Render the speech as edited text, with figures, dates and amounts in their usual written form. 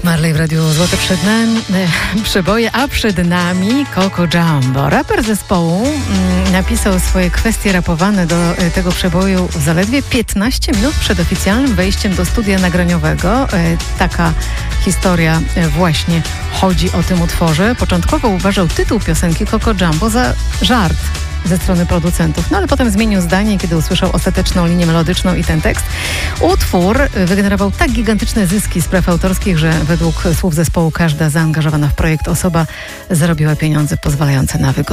Bob Marley w Radiu Złote Przeboje, a przed nami Coco Jumbo. Raper zespołu napisał swoje kwestie rapowane do tego przeboju zaledwie 15 minut przed oficjalnym wejściem do studia nagraniowego. Taka historia właśnie chodzi o tym utworze. Początkowo uważał tytuł piosenki Coco Jumbo za żart ze strony producentów, no ale potem zmienił zdanie, kiedy usłyszał ostateczną linię melodyczną i ten tekst. Utwór wygenerował tak gigantyczne zyski z praw autorskich, że według słów zespołu każda zaangażowana w projekt osoba zarobiła pieniądze pozwalające na wygospodarowanie